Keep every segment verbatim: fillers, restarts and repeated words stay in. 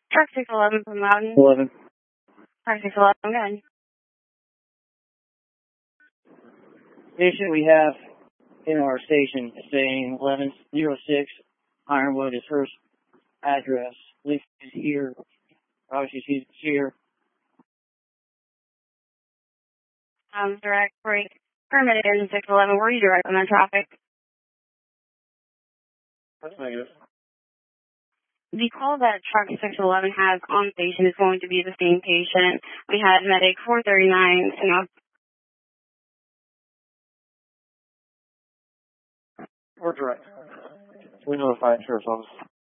Truck six eleven from Loudon. eleven. Truck six eleven, go ahead. Patient we have in our station saying eleven oh six Ironwood is her address. I believe she's here. Obviously she's here. Um, direct break permitted in six eleven. Were you direct on that traffic? That's negative. The call that truck six eleven has on station is going to be the same patient. We had medic four thirty-nine, and now We're direct. We notify insurance office.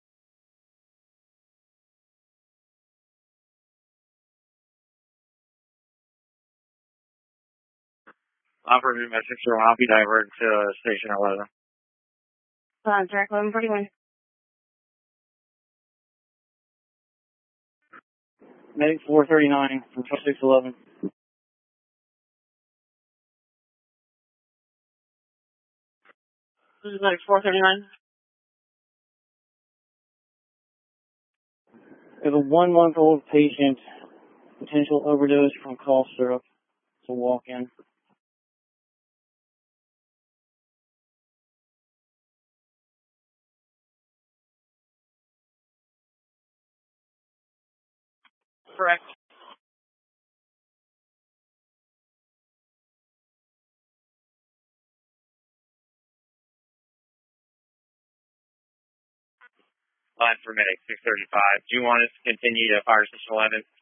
Operator message from I'll be diverted to uh, station eleven. uh, direct eleven forty-one. Medic four thirty-nine from truck six eleven. This is medic four thirty-nine. We have a one-month-old patient, potential overdose from cough syrup. It's a walk-in. Correct. Line for medic six thirty-five. Do you want us to continue to fire station eleven?